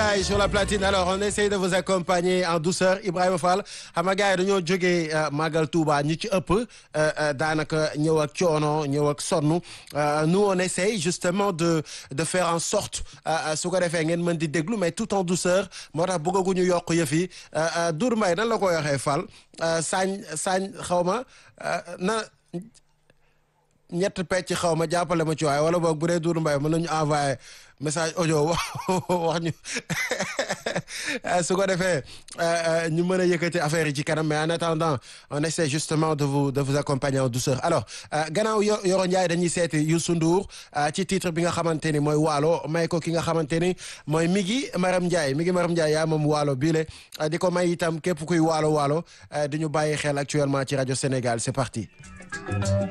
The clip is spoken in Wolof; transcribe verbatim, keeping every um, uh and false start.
Ndiaye sur la platine. Alors on essaye de vous accompagner en douceur. Ibrahima Fall xam nga gars yi dañoo jógee Magal Touba ñi ci ëpp daanaka ñëw ak coono ñëw ak sonn nous on essaye justement de de faire en sorte su ko defee ngeen mën di déglu mais tout en douceur moo tax bëggaguñu yokk yëf yi Dour Mbaye nan la koy waxee Fall saañ saañ xaw ma na ñett pecc xaw ma jàppale ma ci waaye wala boog bu dee Dour Mbaye mën nañu envoyé message audio wax ñu su ko defee ñu mën a yëkkati affaire yi ci kanam mais en attendant on essaie justement de vous de vous accompagner en douceur alors gannaaw Yoro Ndiaye dañuy seeti Youssou Ndour ci titre bi nga xamante ni mooy Waalo may ko ki nga xamante ni mooy Migui Maram Ndiaye Migui Maram Ndiaye yaa moom Waalo bii le di ko may itam képp kuy Waalo Waalo di ñu bàyyi xel actuellement ci rajo Sénégal c'est parti.